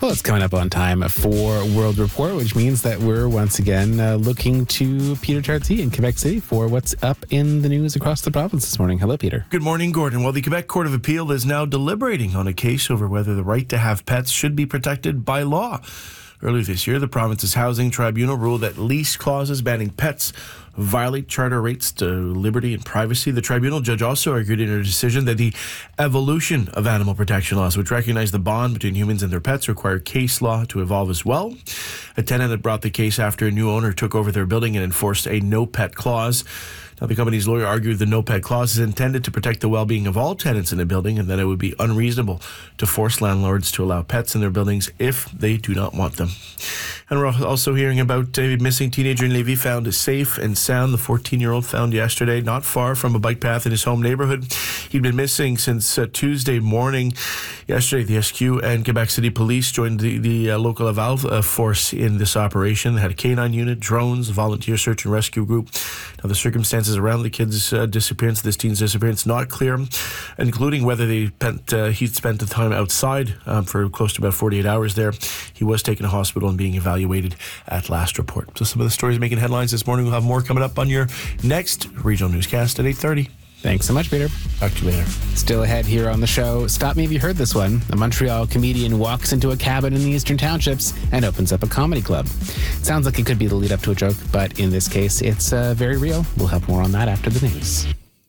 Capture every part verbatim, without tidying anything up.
Well, it's coming up on time for World Report, which means that we're once again uh, looking to Peter Tartzi in Quebec City for what's up in the news across the province this morning. Hello, Peter. Good morning, Gordon. Well, the Quebec Court of Appeal is now deliberating on a case over whether the right to have pets should be protected by law. Earlier this year, the province's housing tribunal ruled that lease clauses banning pets violate charter rights to liberty and privacy. The tribunal judge also argued in her decision that the evolution of animal protection laws, which recognize the bond between humans and their pets, require case law to evolve as well. A tenant had brought the case after a new owner took over their building and enforced a no-pet clause. Now, the company's lawyer argued the no-pet clause is intended to protect the well-being of all tenants in a building and that it would be unreasonable to force landlords to allow pets in their buildings if they do not want them. And we're also hearing about a missing teenager in Lévis found safe and sound. The fourteen-year-old found yesterday not far from a bike path in his home neighborhood. He'd been missing since uh, Tuesday morning. Yesterday, the S Q and Quebec City Police joined the, the uh, local Laval uh, force in this operation. They had a canine unit, drones, volunteer search and rescue group. Now, the circumstances around the kid's uh, disappearance, this teen's disappearance, not clear, including whether they spent, uh, he spent the time outside um, for close to about forty-eight hours there. He was taken to hospital and being evaluated at last report. So some of the stories making headlines this morning. We'll have more coming up on your next regional newscast at eight thirty. Thanks so much, Peter. Talk to you later. Still ahead here on the show. Stop me if you heard this one. A Montreal comedian walks into a cabin in the Eastern Townships and opens up a comedy club. Sounds like it could be the lead up to a joke, but in this case, it's uh, very real. We'll have more on that after the news.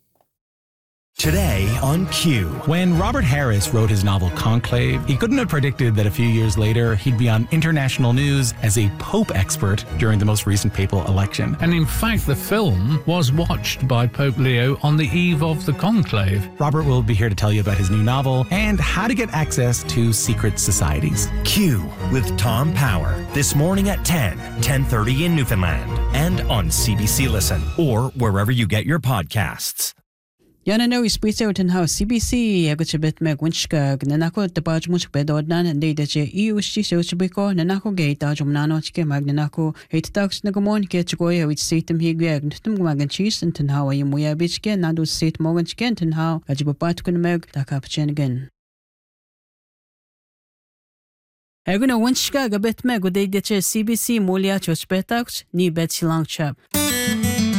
Today on Q. When Robert Harris wrote his novel Conclave, he couldn't have predicted that a few years later he'd be on international news as a Pope expert during the most recent papal election. And in fact, the film was watched by Pope Leo on the eve of the conclave. Robert will be here to tell you about his new novel and how to get access to secret societies. Q with Tom Power. This morning at ten, ten thirty in Newfoundland. And on C B C Listen or wherever you get your podcasts. Yana no ispita utan how C B C agutibet me winchka nanako tapaj much bedodnan and data je iushi sochibiko nanako gate ajumnano chike magnanako eight tax nagomon ketchgoya which seatem higag ntum magan cheese and ten how you muya bichke nadu seat morgan chicken and how ajibapat kun meg takapchen again. Eguna winchka gabet me good data C B C mulia chospetax ni bet silang chap.